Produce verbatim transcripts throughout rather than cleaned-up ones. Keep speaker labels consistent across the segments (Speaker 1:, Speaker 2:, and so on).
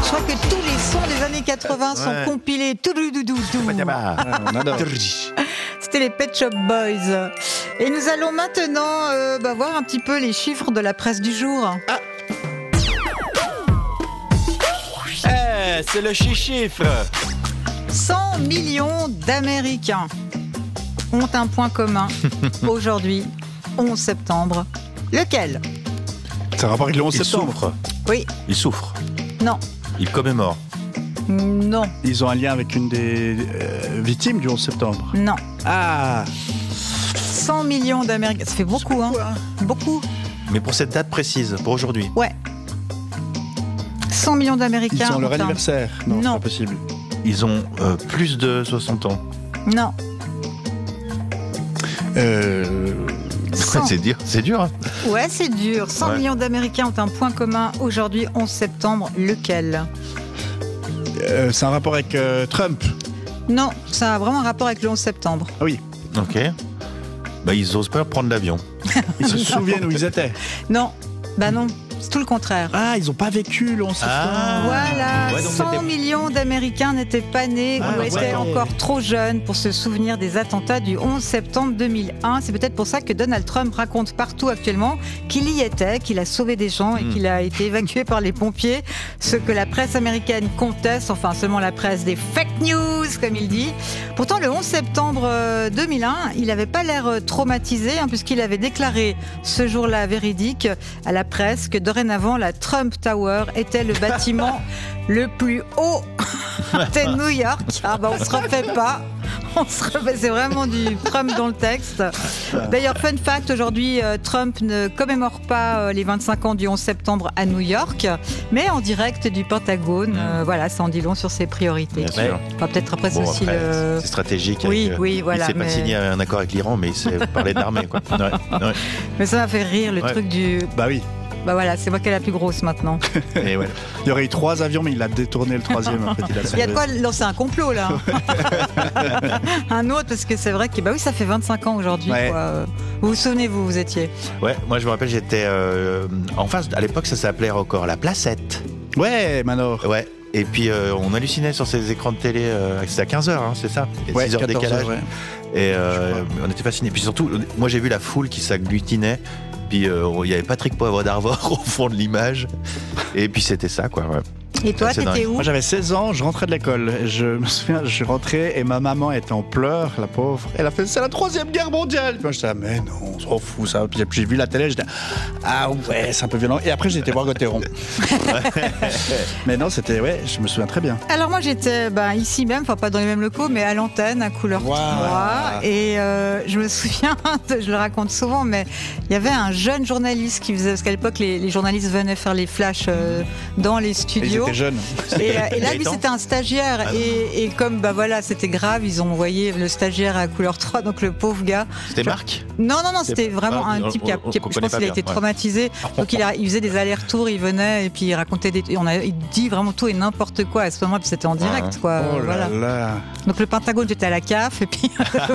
Speaker 1: Je crois que tous les sons des années quatre-vingts sont
Speaker 2: Ouais.
Speaker 1: compilés. Touloudoudou.
Speaker 2: On adore.
Speaker 1: C'était les Pet Shop Boys. Et nous allons maintenant euh, bah, voir un petit peu les chiffres de la presse du jour.
Speaker 2: Eh, c'est le chiffre.
Speaker 1: cent millions d'Américains ont un point commun aujourd'hui, onze septembre. Lequel?
Speaker 3: C'est un rapport avec le onze
Speaker 2: Ils
Speaker 3: septembre.
Speaker 2: souffrent.
Speaker 1: Oui,
Speaker 2: Ils souffrent.
Speaker 1: non,
Speaker 2: Ils commémorent.
Speaker 1: non,
Speaker 3: Ils ont un lien avec une des euh, victimes du onze septembre.
Speaker 1: non.
Speaker 3: Ah,
Speaker 1: cent millions d'Américains, ça fait beaucoup, hein? Beaucoup.
Speaker 2: Mais pour cette date précise, pour aujourd'hui.
Speaker 1: Ouais. cent millions
Speaker 3: ils
Speaker 1: d'Américains.
Speaker 3: ont leur
Speaker 1: ont un-
Speaker 3: anniversaire. Non, c'est
Speaker 1: Non.
Speaker 3: pas possible.
Speaker 2: Ils ont euh, plus de soixante ans.
Speaker 1: Non.
Speaker 3: Euh,
Speaker 1: cent.
Speaker 2: C'est dur, c'est dur. Hein.
Speaker 1: Ouais, c'est dur. cent
Speaker 2: Ouais.
Speaker 1: millions d'Américains ont un point commun aujourd'hui, onze septembre. Lequel?
Speaker 3: euh, c'est un rapport avec euh, Trump.
Speaker 1: Non, ça a vraiment un rapport avec le onze septembre.
Speaker 3: Ah oui.
Speaker 2: Ok. Bah, ils osent pas prendre l'avion.
Speaker 3: Ils se souviennent où ils étaient.
Speaker 1: Non, bah non, c'est tout le contraire.
Speaker 3: Ah, ils ont pas vécu le onze septembre.
Speaker 2: Ah.
Speaker 1: Voilà,
Speaker 2: Ouais, donc
Speaker 1: cent
Speaker 2: c'était-
Speaker 1: millions d'Américains n'étaient pas nés
Speaker 3: Ah,
Speaker 1: ou
Speaker 3: ouais.
Speaker 1: étaient encore trop jeunes pour se souvenir des attentats du onze septembre deux mille un. C'est peut-être pour ça que Donald Trump raconte partout actuellement qu'il y était, qu'il a sauvé des gens et
Speaker 2: Mm.
Speaker 1: qu'il a été évacué par les pompiers. Ce que la presse américaine conteste, enfin seulement la presse des fake news, comme il dit. Pourtant, le onze septembre euh, deux mille un, il n'avait pas l'air euh, traumatisé, hein, puisqu'il avait déclaré ce jour-là véridique à la presse que dorénavant la Trump Tower était le bâtiment le plus haut de New York. Ah bah on se refait pas. On se refait, c'est vraiment du Trump dans le texte. D'ailleurs, fun fact, aujourd'hui, euh, Trump ne commémore pas euh, les vingt-cinq ans du onze septembre à New York, mais en direct du Pentagone. Euh, voilà, ça en dit long sur ses priorités.
Speaker 2: Bien sûr.
Speaker 1: Enfin, peut-être après, c'est
Speaker 2: Bon,
Speaker 1: aussi
Speaker 2: après,
Speaker 1: le...
Speaker 2: c'est stratégique.
Speaker 1: Oui,
Speaker 2: avec, euh,
Speaker 1: oui, voilà,
Speaker 2: Il s'est
Speaker 1: mais-
Speaker 2: pas signé un accord avec l'Iran, mais il s'est parlé d'armée, quoi. Ouais, ouais.
Speaker 1: Mais ça m'a fait rire, le
Speaker 2: Ouais.
Speaker 1: truc du...
Speaker 3: Bah oui.
Speaker 1: Bah voilà, c'est moi qui est la plus grosse maintenant.
Speaker 2: Et ouais.
Speaker 3: Il y aurait eu trois avions, mais il a détourné le troisième. En fait, il a
Speaker 1: Il y a de quoi lancer un complot là. Un autre, parce que c'est vrai que bah oui, ça fait vingt-cinq ans aujourd'hui.
Speaker 3: Ouais.
Speaker 1: quoi. Vous vous souvenez, vous, vous étiez
Speaker 2: Ouais, moi je me rappelle, j'étais euh, en face. À l'époque, ça s'appelait encore la Placette.
Speaker 3: Ouais, Manor.
Speaker 2: Ouais. Et puis euh, on hallucinait sur ces écrans de télé. Euh, C'était à quinze heures, hein, c'est ça. Il y a
Speaker 3: Ouais,
Speaker 2: six heures de
Speaker 3: quatorze
Speaker 2: décalage.
Speaker 3: heures, ouais.
Speaker 2: Et euh, on était fascinés. Puis surtout, moi j'ai vu la foule qui s'agglutinait. Puis euh, il y avait Patrick Poivre d'Arvor au fond de l'image. Et puis c'était ça, quoi. Ouais.
Speaker 1: Et toi,
Speaker 2: C'est
Speaker 1: t'étais
Speaker 2: dingue.
Speaker 1: où
Speaker 3: Moi j'avais seize ans, je rentrais de l'école. Et je me souviens, je suis rentré et ma maman était en pleurs, la pauvre. Elle a fait c'est la troisième guerre mondiale. Puis moi j'étais ah, mais non, on s'en fout ça. Puis j'ai vu la télé, j'étais ah ouais, c'est un peu violent. Et après j'ai été voir Gauthieron. Mais non, c'était ouais, je me souviens très bien.
Speaker 1: Alors moi j'étais bah, ici même, enfin pas dans les mêmes locaux, mais à l'antenne, à couleur
Speaker 3: Wow.
Speaker 1: trois. Et euh, je me souviens, je le raconte souvent, mais il y avait un jeune journaliste qui faisait, parce qu'à l'époque les, les journalistes venaient faire les flashs euh, dans les
Speaker 3: Et ils
Speaker 1: studios.
Speaker 3: étaient jeunes.
Speaker 1: Et, euh, et là, lui,
Speaker 2: Gaëtan.
Speaker 1: c'était un stagiaire.
Speaker 2: Ah non.
Speaker 1: et, et comme, bah voilà, c'était grave, ils ont envoyé le stagiaire à couleur trois, donc le pauvre gars.
Speaker 2: C'était Marc.
Speaker 1: Non, non, non,
Speaker 2: C'est-
Speaker 1: c'était vraiment
Speaker 2: Ah,
Speaker 1: un
Speaker 2: on-
Speaker 1: type qui a,
Speaker 2: on-
Speaker 1: qui a-
Speaker 2: on
Speaker 1: je
Speaker 2: connaît
Speaker 1: pense
Speaker 2: pas
Speaker 1: qu'il a
Speaker 2: bien,
Speaker 1: été
Speaker 2: ouais.
Speaker 1: traumatisé. Donc il, a, il faisait des allers-retours, il venait et puis il racontait des, on a, il dit vraiment tout et n'importe quoi à ce moment, puis c'était en direct,
Speaker 2: Ouais.
Speaker 1: quoi.
Speaker 3: Oh là
Speaker 1: voilà.
Speaker 3: là.
Speaker 1: Donc le Pentagone, j'étais à la C A F et puis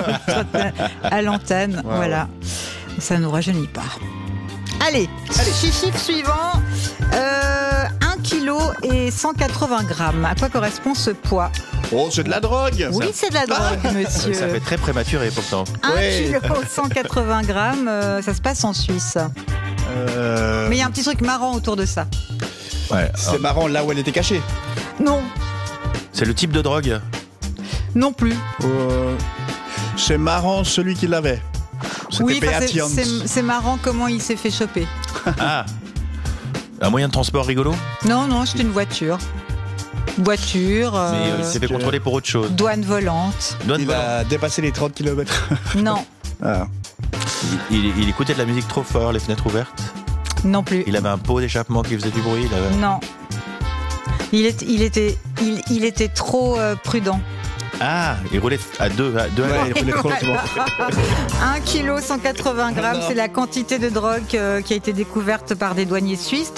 Speaker 1: à l'antenne,
Speaker 3: Wow.
Speaker 1: voilà. Ça nous rajeunit pas. Allez, chiffre suivant. Euh, un kilo et cent quatre-vingts grammes. À quoi correspond ce poids?
Speaker 3: Oh, c'est de la drogue.
Speaker 1: Oui, c'est de la drogue, monsieur.
Speaker 2: Ça fait très prématuré pourtant.
Speaker 1: un
Speaker 3: Ouais.
Speaker 1: kilo cent quatre-vingts grammes, euh, ça se passe en Suisse.
Speaker 3: Euh,
Speaker 1: Mais il y a un petit truc marrant autour de ça.
Speaker 2: Ouais.
Speaker 3: c'est marrant là où elle était cachée.
Speaker 1: Non,
Speaker 2: C'est le type de drogue.
Speaker 1: non plus.
Speaker 3: Euh, c'est marrant celui qui l'avait. C'était
Speaker 1: Oui, enfin,
Speaker 3: Beat
Speaker 1: c'est-
Speaker 3: Jans.
Speaker 1: c'est c'est marrant comment il s'est fait choper.
Speaker 2: Ah. Un moyen de transport rigolo.
Speaker 1: Non, non, c'était une voiture. Voiture, euh,
Speaker 2: Mais euh, il s'est fait
Speaker 3: que-
Speaker 2: contrôler pour autre chose.
Speaker 1: douane volante.
Speaker 2: Douane
Speaker 3: Il
Speaker 2: volante.
Speaker 3: a dépassé les trente kilomètres.
Speaker 1: Non,
Speaker 3: Ah.
Speaker 2: Il, il- il écoutait de la musique trop fort, les fenêtres ouvertes.
Speaker 1: non plus.
Speaker 2: Il avait un pot d'échappement qui faisait du bruit. il avait-
Speaker 1: Non. Il, est, il, était, il, il était trop euh, prudent.
Speaker 2: Ah, il roulait à deux, à deux à
Speaker 3: Ouais,
Speaker 2: l'heure.
Speaker 3: il roulait trop lentement.
Speaker 1: un kilo cent quatre-vingts grammes,
Speaker 3: Ah non.
Speaker 1: c'est la quantité de drogue euh, qui a été découverte par des douaniers suisses.